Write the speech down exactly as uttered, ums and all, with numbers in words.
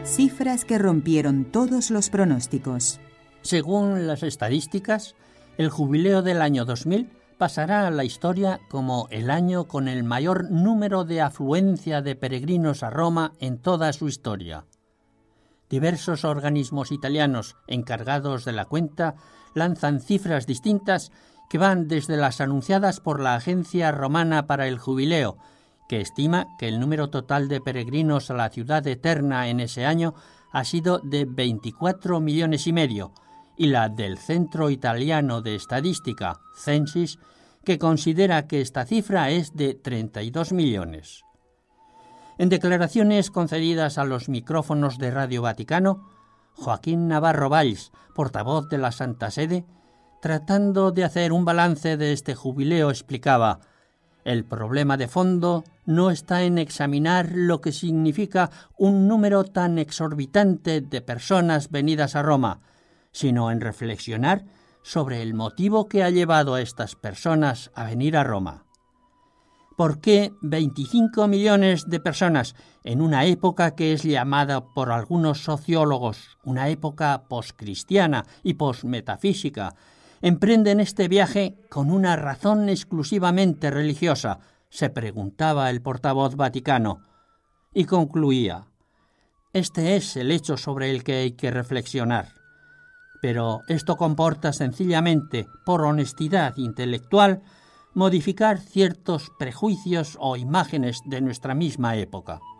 Cifras que rompieron todos los pronósticos. Según las estadísticas, el jubileo del año dos mil pasará a la historia como el año con el mayor número de afluencia de peregrinos a Roma en toda su historia. Diversos organismos italianos encargados de la cuenta lanzan cifras distintas que van desde las anunciadas por la Agencia Romana para el Jubileo, que estima que el número total de peregrinos a la ciudad eterna en ese año ha sido de veinticuatro millones y medio, y la del Centro Italiano de Estadística, Censis, que considera que esta cifra es de treinta y dos millones. En declaraciones concedidas a los micrófonos de Radio Vaticano, Joaquín Navarro Valls, portavoz de la Santa Sede, tratando de hacer un balance de este jubileo, explicaba: el problema de fondo no está en examinar lo que significa un número tan exorbitante de personas venidas a Roma, sino en reflexionar sobre el motivo que ha llevado a estas personas a venir a Roma. ¿Por qué veinticinco millones de personas en una época que es llamada por algunos sociólogos una época poscristiana y posmetafísica emprenden este viaje con una razón exclusivamente religiosa?, se preguntaba el portavoz vaticano, y concluía: este es el hecho sobre el que hay que reflexionar. Pero esto comporta sencillamente, por honestidad intelectual, modificar ciertos prejuicios o imágenes de nuestra misma época.